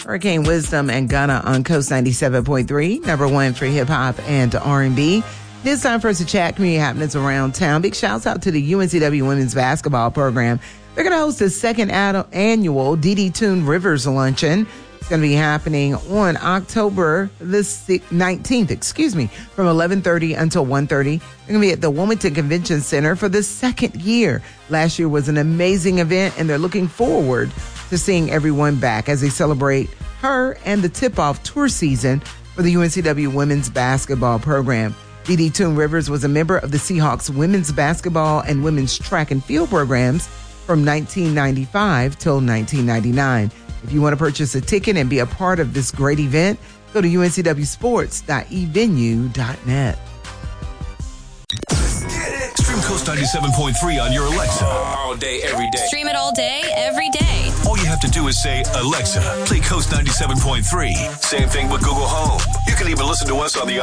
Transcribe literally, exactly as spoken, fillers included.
Hurricane Wisdom and Gunna on Coast ninety-seven point three, number one for hip-hop and R and B. It's time for us to chat community happenings around town. Big shouts out to the U N C W women's basketball program. They're going to host the second ad- annual D D Tune Rivers Luncheon. It's going to be happening on October the nineteenth, excuse me, from eleven thirty until one thirty. They're going to be at the Wilmington Convention Center for the second year. Last year was an amazing event, and they're looking forward to seeing everyone back as they celebrate her and the tip-off tour season for the U N C W women's basketball program. D D Tune Rivers was a member of the Seahawks women's basketball and women's track and field programs from nineteen ninety-five till nineteen ninety-nine. If you want to purchase a ticket and be a part of this great event, go to U N C W sports dot e venue dot net. Stream Coast ninety-seven point three on your Alexa. All day, every day. Stream it all day, every day. All you have to do is say, Alexa, play Coast ninety-seven point three. Same thing with Google Home. You can even listen to us on the